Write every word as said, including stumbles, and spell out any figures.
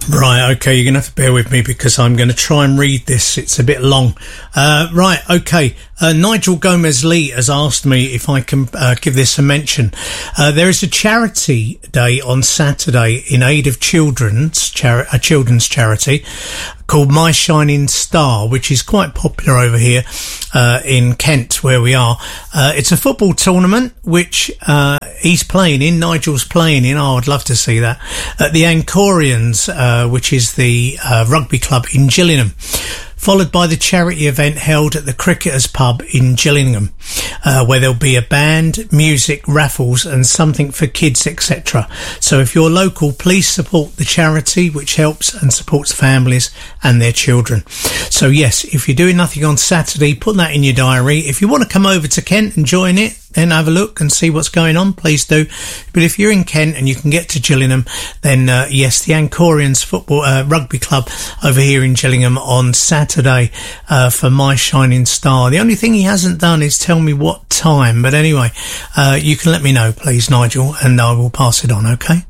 Right, okay, you're going to have to bear with me because I'm going to try and read this. It's a bit long. Uh, right, okay. Uh, Nigel Gomez-Lee has asked me if I can uh, give this a mention. Uh, there is a charity day on Saturday in aid of children's, chari- a children's charity called My Shining Star, which is quite popular over here uh, in Kent, where we are. Uh, it's a football tournament, which uh, he's playing in, Nigel's playing in. Oh, I'd love to see that. At the Ancorians, uh, which is the uh, rugby club in Gillingham. Followed by the charity event held at the Cricketers Pub in Gillingham, uh, where there'll be a band, music, raffles and something for kids, et cetera. So if you're local, please support the charity, which helps and supports families and their children. So yes, if you're doing nothing on Saturday, put that in your diary. If you want to come over to Kent and join it, then have a look and see what's going on, please do. But if you're in Kent and you can get to Gillingham, then uh, yes, the Ancorians football uh, rugby club over here in Gillingham on Saturday uh, for My Shining Star. The only thing he hasn't done is tell me what time. But anyway, uh, you can let me know, please, Nigel, and I will pass it on, okay?